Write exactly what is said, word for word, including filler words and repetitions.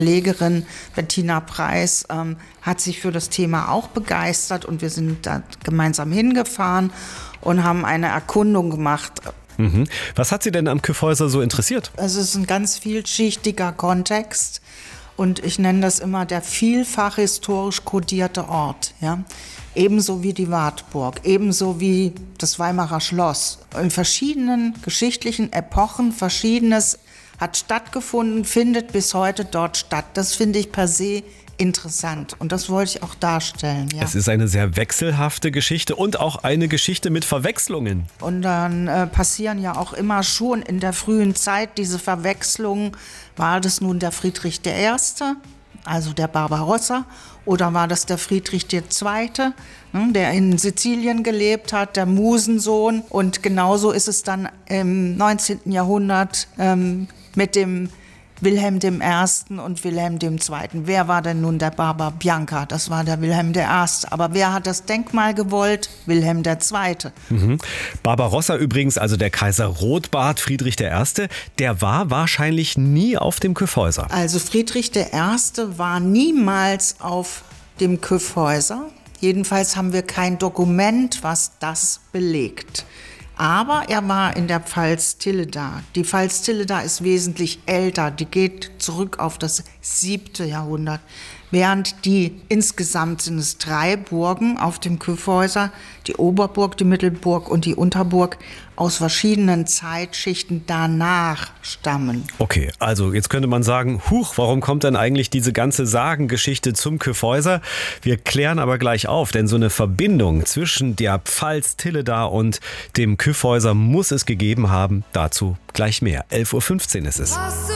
Verlegerin Bettina Preis ähm, hat sich für das Thema auch begeistert und wir sind da gemeinsam hingefahren und haben eine Erkundung gemacht. Mhm. Was hat Sie denn am Kyffhäuser so interessiert? Es ist ein ganz vielschichtiger Kontext und ich nenne das immer der vielfach historisch kodierte Ort. Ja? Ebenso wie die Wartburg, ebenso wie das Weimarer Schloss. In verschiedenen geschichtlichen Epochen verschiedenes hat stattgefunden, findet bis heute dort statt. Das finde ich per se interessant und das wollte ich auch darstellen. Ja. Es ist eine sehr wechselhafte Geschichte und auch eine Geschichte mit Verwechslungen. Und dann äh, passieren ja auch immer schon in der frühen Zeit diese Verwechslungen. War das nun der Friedrich der Erste, also der Barbarossa, oder war das der Friedrich der Zweite, ne, der in Sizilien gelebt hat, der Musensohn? Und genauso ist es dann im neunzehnten Jahrhundert ähm, mit dem Wilhelm der Erste und Wilhelm der Zweite. Wer war denn nun der Barber Bianca? Das war der Wilhelm der Erste. Aber wer hat das Denkmal gewollt? Wilhelm der Zweite. Mhm. Barbarossa übrigens, also der Kaiser Rotbart, Friedrich der Erste, der war wahrscheinlich nie auf dem Kyffhäuser. Also Friedrich der Erste war niemals auf dem Kyffhäuser. Jedenfalls haben wir kein Dokument, was das belegt. Aber er war in der Pfalz Tilleda. Die Pfalz Tilleda ist wesentlich älter, die geht zurück auf das siebte Jahrhundert. Während die, insgesamt sind es drei Burgen auf dem Kyffhäuser, die Oberburg, die Mittelburg und die Unterburg, aus verschiedenen Zeitschichten danach stammen. Okay, also jetzt könnte man sagen, huch, warum kommt denn eigentlich diese ganze Sagengeschichte zum Kyffhäuser? Wir klären aber gleich auf, denn so eine Verbindung zwischen der Pfalz Tilleda und dem Kyffhäuser muss es gegeben haben. Dazu gleich mehr. elf Uhr fünfzehn ist es.